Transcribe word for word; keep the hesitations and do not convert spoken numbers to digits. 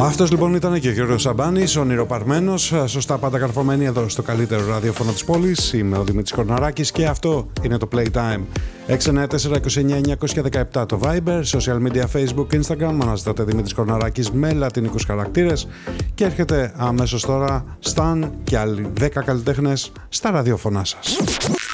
Αυτός λοιπόν ήταν και ο Γιώργος Σαμπάνης, ονειροπαρμένος, σωστά πάντα καρφωμένοι εδώ στο καλύτερο ραδιόφωνο της πόλης. Είμαι ο Δημήτρης Κορναράκης και αυτό είναι το Playtime. έξι εννιά τέσσερα είκοσι εννιά εννιακόσια δεκαεπτά το Viber, social media Facebook, Instagram, αναζητάτε Δημήτρης Κορναράκης με λατινικούς χαρακτήρες και έρχεται αμέσως τώρα Stan και άλλοι δέκα καλλιτέχνες στα ραδιόφωνά σας.